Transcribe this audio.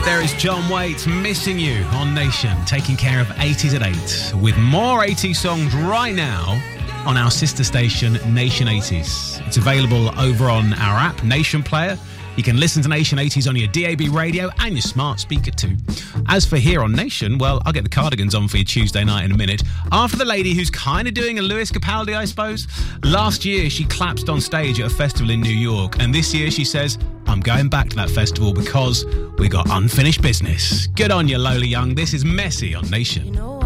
There is John Waite, Missing You on Nation, taking care of 80s at 8, with more 80s songs right now on our sister station, Nation 80s. It's available over on our app, Nation Player. You can listen to Nation 80s on your DAB radio and your smart speaker too. As for here on Nation, well, I'll get the Cardigans on for you Tuesday night in a minute. After the lady who's kind of doing a Lewis Capaldi, I suppose. Last year, she collapsed on stage at a festival in New York. And this year, she says, I'm going back to that festival because we got unfinished business. Good on you, Lola Young. This is Messy on Nation.